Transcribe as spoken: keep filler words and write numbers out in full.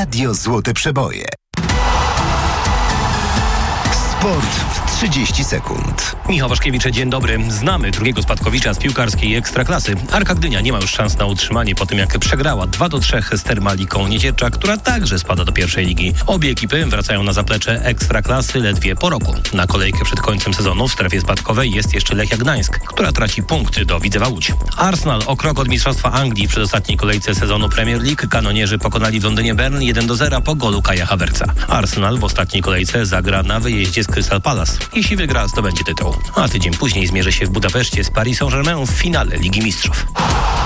Radio Złote Przeboje. Sport w trzydzieści sekund. Michał Waszkiewicz, dzień dobry. Znamy drugiego spadkowicza z piłkarskiej Ekstraklasy. Arka Gdynia nie ma już szans na utrzymanie po tym, jak przegrała dwa do trzech z Termaliką Nieciecza, która także spada do pierwszej ligi. Obie ekipy wracają na zaplecze Ekstraklasy ledwie po roku. Na kolejkę przed końcem sezonu w strefie spadkowej jest jeszcze Lechia Gdańsk, która traci punkty do Widzewa Łódź. Arsenal o krok od Mistrzostwa Anglii w przedostatniej kolejce sezonu Premier League. Kanonierzy pokonali w Londynie Burnley jeden do zera po golu Kaja Havertza. Arsenal w ostatniej kolejce zagra na wyjeździe z Crystal Palace. Jeśli wygra, zdobędzie tytuł. A tydzień później zmierzy się w Budapeszcie z Paris Saint-Germain w finale Ligi Mistrzów.